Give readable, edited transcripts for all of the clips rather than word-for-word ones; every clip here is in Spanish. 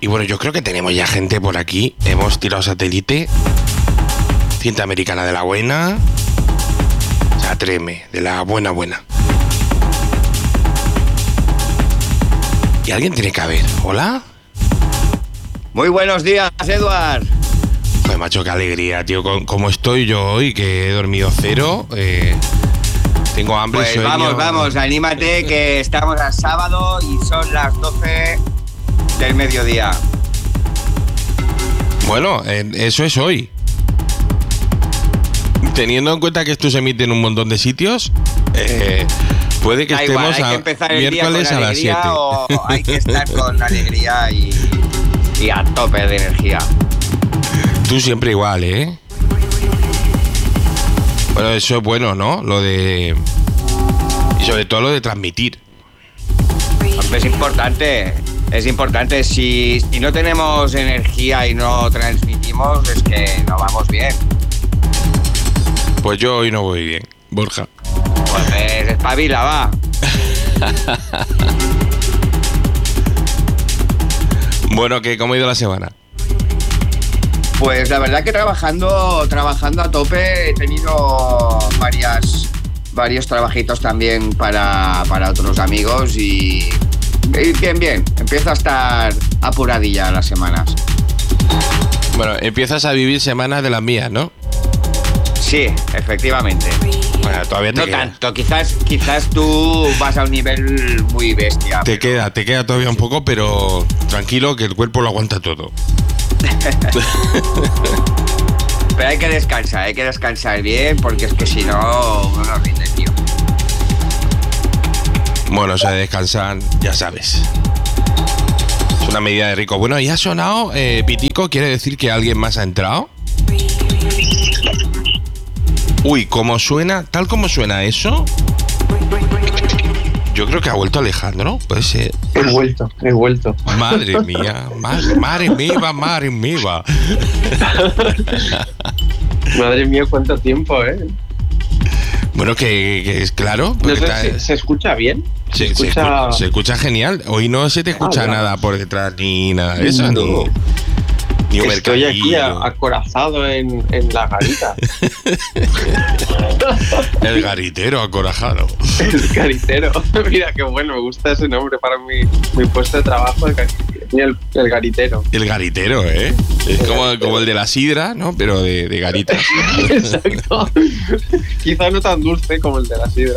Y bueno, yo creo que tenemos ya gente por aquí. Hemos tirado satélite. Cinta americana de la buena. O sea, tréeme, de la buena. Y alguien tiene que haber. ¿Hola? Muy buenos días, Eduard. Pues macho, qué alegría, tío. Como estoy yo hoy, que he dormido cero. Tengo hambre, pues sueño. Vamos, anímate que estamos a sábado y son las 12 del mediodía. Bueno, eso es hoy. Teniendo en cuenta que esto se emite en un montón de sitios, puede que estemos hay que empezar el miércoles día con a las 7. O hay que estar con alegría y a tope de energía. Tú siempre igual, ¿eh? Bueno, eso es bueno, ¿no? Lo de... Y sobre todo lo de transmitir. Hombre, es importante. Si no tenemos energía y no transmitimos, es que no vamos bien. Pues yo hoy no voy bien, Borja. Pues espabila, va. Bueno, ¿cómo ha ido la semana? Pues la verdad que trabajando a tope. He tenido varios trabajitos también para otros amigos y bien. Empiezo a estar apuradilla las semanas. Bueno, empiezas a vivir semanas de las mías, ¿no? Sí, efectivamente. Bueno, todavía te no queda. Tanto, quizás tú vas a un nivel muy bestia. Te queda todavía un poco, pero tranquilo que el cuerpo lo aguanta todo. Pero hay que descansar bien, porque es que si no, uno no rinde, tío. Bueno, o sea, descansar, ya sabes. Es una medida de rico. Bueno, y ha sonado pitico, ¿quiere decir que alguien más ha entrado? Uy, tal como suena eso, yo creo que ha vuelto Alejandro, puede ser. He vuelto. Madre mía. Madre mía. Madre mía, cuánto tiempo, ¿eh? Bueno, que es claro. No sé, ¿se escucha bien? Se escucha genial. Hoy no se te escucha nada por detrás ni nada de eso, no. Ni un Estoy aquí mercadillo. acorazado en la garita. El garitero acorazado. El garitero. Mira qué bueno, me gusta ese nombre para mi puesto de trabajo. El garitero. El garitero, ¿eh? Es como el de la sidra, ¿no? Pero de garita. Exacto. Quizá no tan dulce como el de la sidra.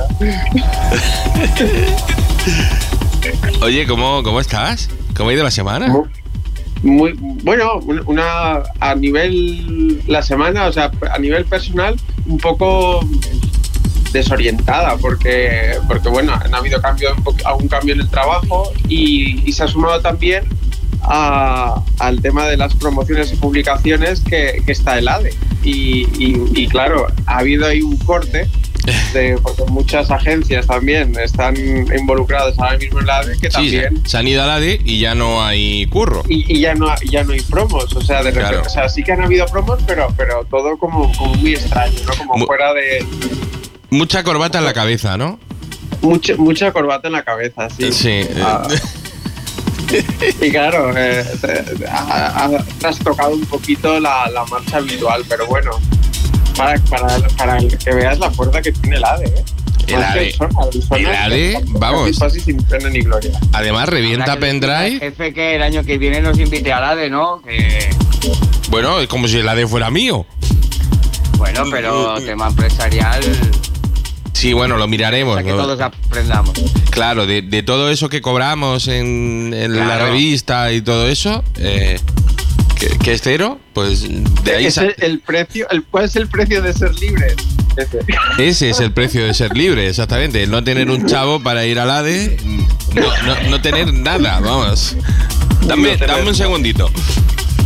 Oye, ¿cómo estás? ¿Cómo ha ido la semana? Muy bueno, a nivel la semana, o sea, a nivel personal, un poco desorientada porque bueno, han habido algún cambio en el trabajo y se ha sumado también al tema de las promociones y publicaciones que está el ADE y claro, ha habido ahí un corte porque muchas agencias también están involucradas ahora mismo en la ADE que también se han ido al ADE y ya no hay curro y ya no hay promos, o sea, de repente, claro. O sea, sí que han habido promos, pero todo como muy extraño, ¿no? Como fuera de... Mucha corbata en la cabeza, ¿no? Mucha corbata en la cabeza, sí. Sí. Y claro, has trastocado un poquito la marcha habitual, pero bueno, para que veas la fuerza que tiene el ADE, ¿eh? El ADE, vamos. Casi sin pena ni gloria. Además, revienta pendrive. Jefe, que el año que viene nos invite al ADE, ¿no? Bueno, es como si el ADE fuera mío. Bueno, pero tema empresarial... Sí, bueno, lo miraremos. Para que todos aprendamos. Claro, de todo eso que cobramos en claro. La revista y todo eso, que es cero, pues de ahí... ¿Cuál es el precio de ser libre? Ese es el precio de ser libre, exactamente. El no tener un chavo para ir al ADE, no tener nada, vamos. Dame un segundito.